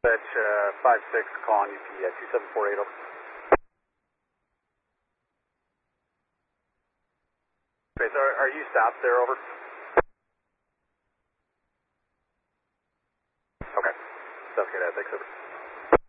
Dispatch 5-6 calling UP at 2748 over. Space, are you stopped there over? Okay. Sounds good, thanks over.